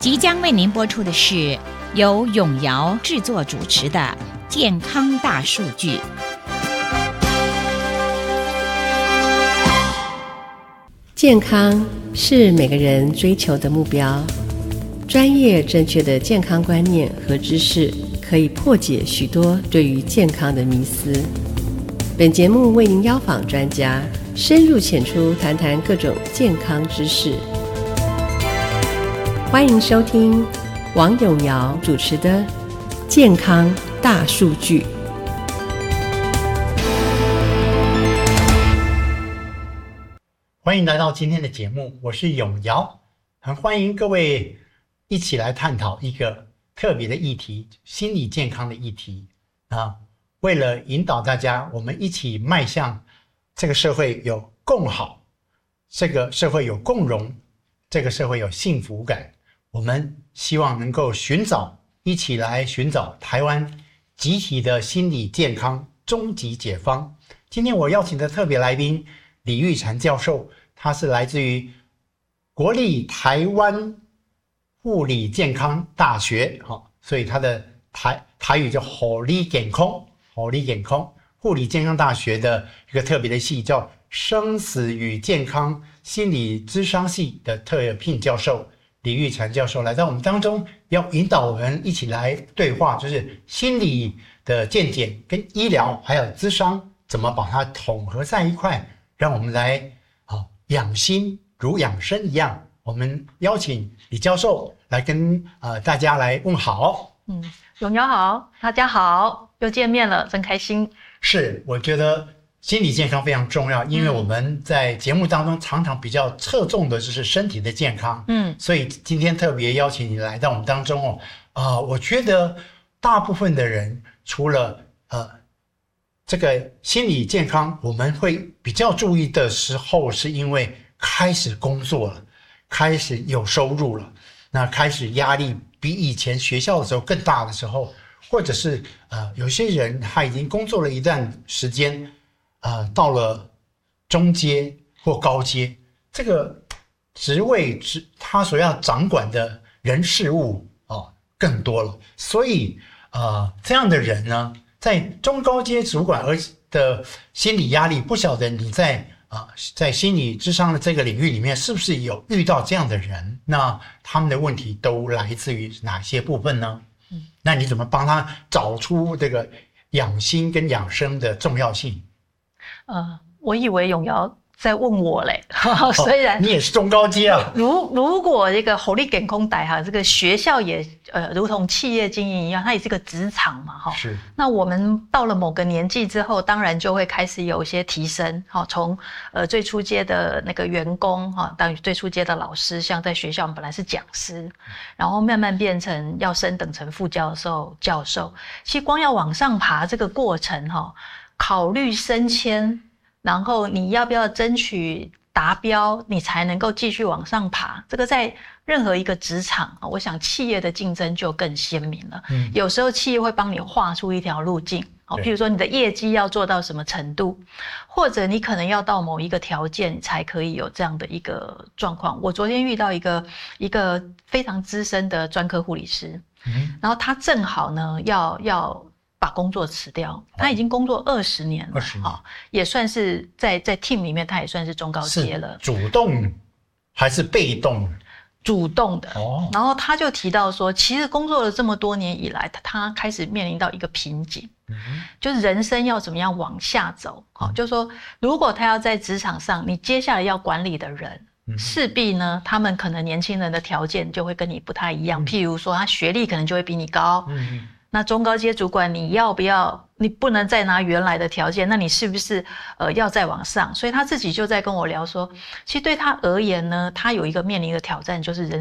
即将为您播出的是由永尧制作主持的《健康大数据》。 健康是每个人追求的目标，专业正确的健康观念和知识可以破解许多对于健康的迷思。本节目为您邀访专家，深入浅出谈谈各种健康知识。欢迎收听王永尧主持的《健康大数据》。 欢迎来到今天的节目，我是永尧，很欢迎各位一起来探讨一个特别的议题，心理健康的议题啊。为了引导大家，我们一起迈向这个社会有共好，这个社会有共荣，这个社会有幸福感。我们希望能够一起来寻找台湾集体的心理健康终极解方。今天我邀请的特别来宾李玉嬋教授，他是来自于国立台湾护理健康大学，所以他的台语叫护理健康，护理健康护理健康大学的一个特别的系叫生死与健康心理咨商系的特聘教授李玉嬋教授来到我们当中，要引导我们一起来对话，就是心理的健检跟医疗还有咨商怎么把它统合在一块，让我们来养心如养生一样。我们邀请李教授来跟大家来问好。 永尧好，大家好，又见面了，真开心。 是，我觉得心理健康非常重要，因为我们在节目当中常常比较侧重的就是身体的健康，所以今天特别邀请你来到我们当中我觉得大部分的人除了这个心理健康，我们会比较注意的时候，是因为开始工作了，开始有收入了，那开始压力比以前学校的时候更大的时候，或者是有些人他已经工作了一段时间，到了中阶或高阶，这个职位他所要掌管的人事物更多了，所以这样的人呢，在中高阶主管的心理压力，不晓得你在心理咨商的这个领域里面是不是有遇到这样的人？那他们的问题都来自于哪些部分呢？那你怎么帮他找出这个养心跟养生的重要性？ 我以为永尧在问我嘞，虽然你也是中高阶啊。 如果这个护理健康大学这个学校也如同企业经营一样，它也是个职场嘛， 是。那我们到了某个年纪之后，当然就会开始有一些提升，从最初阶的那个员工当最初阶的老师，像在学校我们本来是讲师，然后慢慢变成要升等成副教授、教授。其实光要往上爬这个过程考虑升迁，然后你要不要争取达标，你才能够继续往上爬。这个在任何一个职场，我想企业的竞争就更鲜明了。有时候企业会帮你画出一条路径，譬如说你的业绩要做到什么程度，或者你可能要到某一个条件才可以有这样的一个状况。我昨天遇到一个非常资深的专科护理师，然后他正好呢要把工作辞掉，他已经工作20年了，也算是在 team 里面，他也算是中高阶了。 主动还是被动？ 主动的。然后他就提到说，其实工作了这么多年以来，他开始面临到一个瓶颈，就是人生要怎么样往下走。就是说，如果他要在职场上，你接下来要管理的人，势必呢，他们可能年轻人的条件就会跟你不太一样，譬如说他学历可能就会比你高，那中高阶主管你要不要？你不能再拿原来的条件，那你是不是要再往上？所以他自己就在跟我聊说，其实对他而言呢，他有一个面临的挑战，就是人